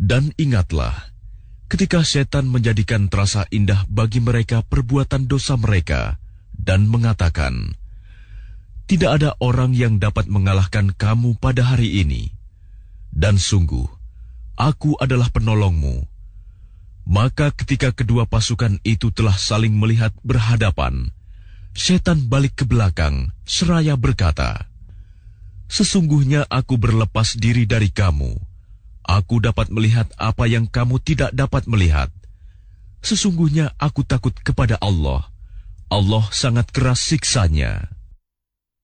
Dan ingatlah, ketika setan menjadikan terasa indah bagi mereka perbuatan dosa mereka dan mengatakan, "Tidak ada orang yang dapat mengalahkan kamu pada hari ini. Dan sungguh, aku adalah penolongmu." Maka ketika kedua pasukan itu telah saling melihat berhadapan, setan balik ke belakang seraya berkata, "Sesungguhnya aku berlepas diri dari kamu. Aku dapat melihat apa yang kamu tidak dapat melihat. Sesungguhnya aku takut kepada Allah. Allah sangat keras siksanya."